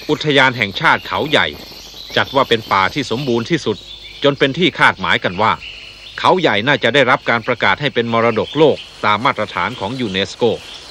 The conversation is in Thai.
อุทยานแห่งชาติเขาใหญ่จัดว่าเป็นป่าที่สมบูรณ์ที่สุดจนเป็นที่คาดหมายกันว่าเขาใหญ่น่าจะได้รับการประกาศให้เป็นมรดกโลกตามมาตรฐานของยูเนสโก